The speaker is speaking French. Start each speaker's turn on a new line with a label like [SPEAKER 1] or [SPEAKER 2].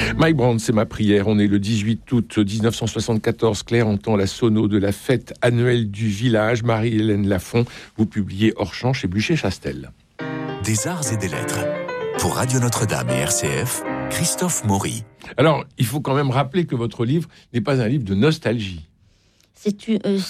[SPEAKER 1] Mike Brand, c'est ma prière. On est le 18 août 1974. Claire entend la sono de la fête annuelle du village. Marie-Hélène Lafont, vous publiez Hors champ chez Buchet-Chastel.
[SPEAKER 2] Des arts et des lettres. Pour Radio Notre-Dame et RCF, Christophe Maury.
[SPEAKER 1] Alors, il faut quand même rappeler que votre livre n'est pas un livre de nostalgie.
[SPEAKER 3] C'est